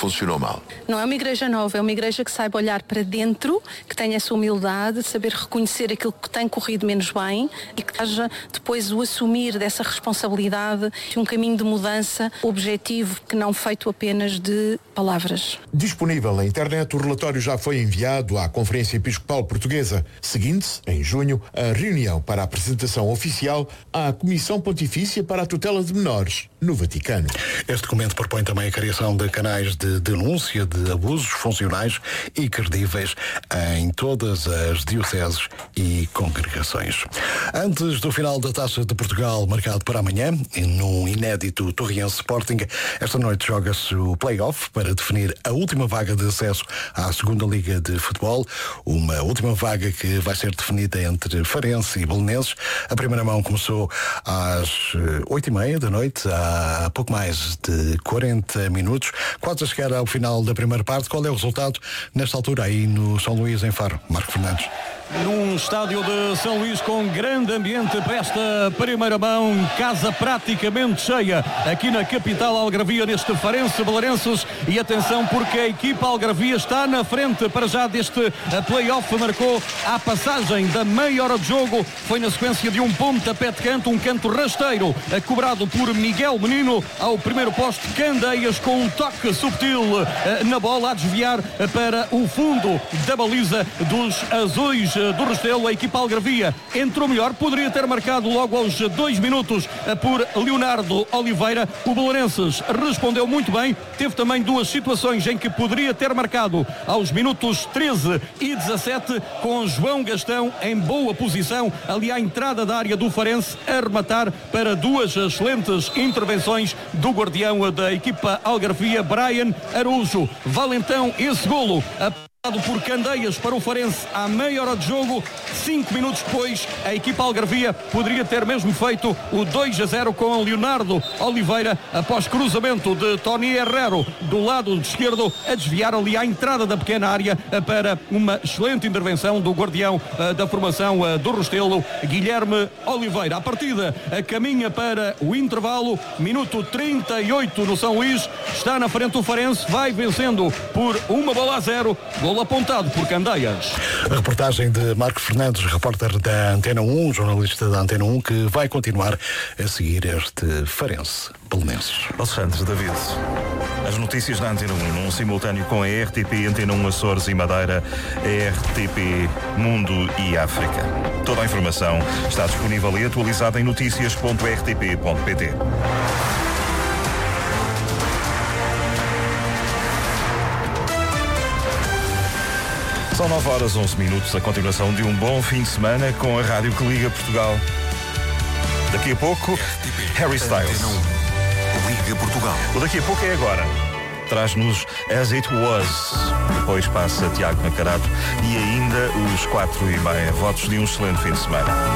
funcionou mal? Não é uma igreja nova, é uma igreja que saiba olhar para dentro, que tenha essa humildade, saber reconhecer aquilo que tem corrido menos bem e que haja depois o assumir dessa responsabilidade de um caminho de mudança objetivo, que não feito apenas de palavras. Disponível na internet, o relatório já foi enviado à Conferência Episcopal Portuguesa. Seguinte-se, em junho, a reunião para a apresentação oficial à Comissão Pontifícia para a Tutela de Menores, no Vaticano. Este documento propõe também a criação de canais de denúncia de abusos funcionais e credíveis em todas as dioceses e congregações. Antes do final da Taça de Portugal, marcado para amanhã, num inédito Torriense Sporting, esta noite joga-se o play-off para definir a última vaga de acesso à segunda Liga de Futebol, uma última vaga que vai ser definida entre Farense e Belenenses. A primeira mão começou às 8h30 da noite, há pouco mais de 40 minutos, quase a chegar ao final da primeira parte. Qual é o resultado nesta altura aí no São Luís, em Faro? Marco Fernandes. Num estádio de São Luís com grande ambiente para esta primeira mão, casa praticamente cheia aqui na capital algarvia, neste Farense Belenenses, e atenção porque a equipa algarvia está na frente para já deste play-off. Marcou a passagem da meia hora de jogo, foi na sequência de um pontapé de canto, um canto rasteiro cobrado por Miguel Menino ao primeiro poste. Candeias com um toque subtil na bola a desviar para o fundo da baliza dos azuis do Restelo. A equipa algarvia entrou melhor, poderia ter marcado logo aos 2 minutos por Leonardo Oliveira. O Belenenses respondeu muito bem, teve também duas situações em que poderia ter marcado aos minutos 13 e 17, com João Gastão em boa posição ali à entrada da área do Farense, a rematar para duas excelentes intervenções do guardião da equipa algarvia, Brian Araújo. Vale então esse golo por Candeias para o Farense à meia hora de jogo. 5 minutos depois, a equipa algarvia poderia ter mesmo feito o 2-0 com Leonardo Oliveira após cruzamento de Tony Herrero do lado esquerdo, a desviar ali à entrada da pequena área para uma excelente intervenção do guardião da formação do Restelo, Guilherme Oliveira. A partida caminha para o intervalo, minuto 38 no São Luís, está na frente o Farense, vai vencendo por 1-0, gol apontado por Candeias. A reportagem de Marco Fernandes, repórter da Antena 1, jornalista da Antena 1, que vai continuar a seguir este Farense Belenenses. Alexandre David, as notícias da Antena 1, num simultâneo com a RTP, Antena 1 Açores e Madeira, a RTP Mundo e África. Toda a informação está disponível e atualizada em noticias.rtp.pt. São 9h11, a continuação de um bom fim de semana com a rádio que liga Portugal. Daqui a pouco, Harry Styles. Liga Portugal. O daqui a pouco é agora. Traz-nos As It Was. Depois passa Tiago Nacarato e ainda os 4h30. Votos de um excelente fim de semana.